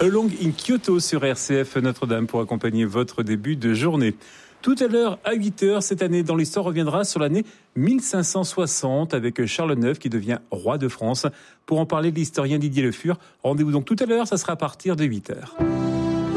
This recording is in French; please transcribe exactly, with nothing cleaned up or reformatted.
Along in Kyoto sur R C F Notre-Dame pour accompagner votre début de journée. Tout à l'heure, à huit heures, cette année dans l'histoire reviendra sur l'année mille cinq cent soixante avec Charles neuf qui devient roi de France. Pour en parler, l'historien Didier Le Fur. Rendez-vous donc tout à l'heure, ça sera à partir de huit heures.